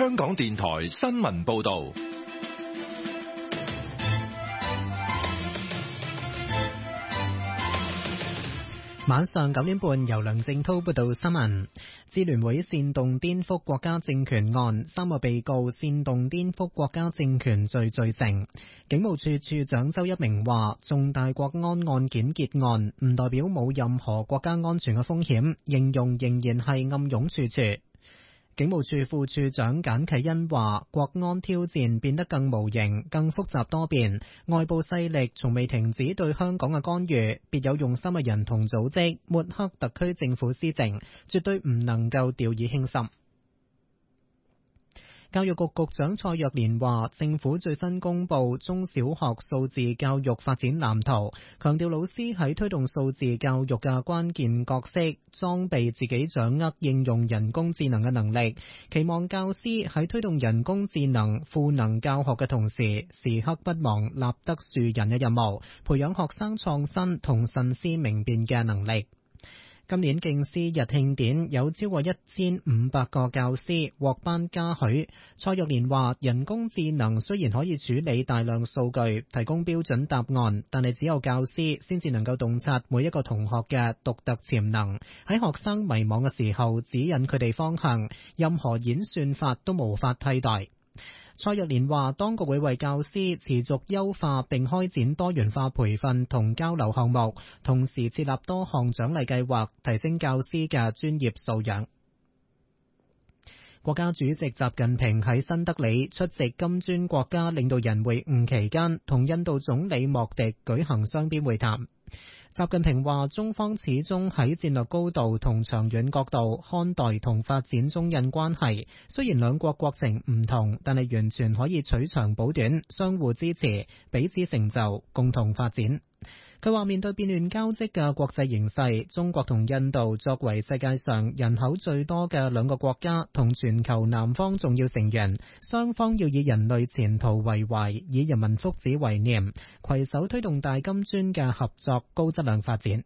香港電台新聞報道。 晚上9點半，由梁正滔報道新聞。支聯會煽動顛覆國家政權案，3個被告煽動顛覆國家政權罪罪成。警務處處長周一鳴話，重大國安案件結案，唔代表冇任何國家安全嘅風險，形容仍然係暗湧處處。警務處副處長簡啟恩話，國安挑戰變得更無形、更複雜多變，外部勢力從未停止對香港嘅干預，別有用心嘅人同組織抹黑特區政府施政，絕對唔能夠掉以輕心。教育局局長蔡若蓮話，政府最新公布中小學數字教育發展藍圖，強調老師喺推動數字教育嘅關鍵角色，裝備自己掌握應用人工智能嘅能力，期望教師喺推動人工智能賦能教學嘅同時，時刻不忘立德樹人嘅任務，培養學生創新同慎思明辨嘅能力。今年敬師日慶典有超過1500個教師獲頒嘉許。蔡若蓮話，人工智能雖然可以處理大量數據，提供標準答案，但係只有教師先至能夠洞察每一個同學嘅獨特潛能，喺學生迷茫嘅時候指引佢哋方向，任何演算法都無法替代。蔡若蓮話，當局會為教師持續優化並開展多元化培訓同交流項目，同時設立多項獎勵計劃，提升教師嘅專業素養。國家主席習近平喺新德里出席金磚國家領導人會晤期間，同印度總理莫迪舉行雙邊會談。習近平話，中方始終喺戰略高度同長遠角度看待同發展中印關係，雖然兩國國情唔同，但係完全可以取長補短，相互支持，彼此成就，共同發展。佢話，面對變亂交織嘅國際形勢，中國同印度作為世界上人口最多嘅兩個國家同全球南方重要成員，雙方要以人類前途為懷，以人民福祉為念，攜手推動大金磚嘅合作高質量發展。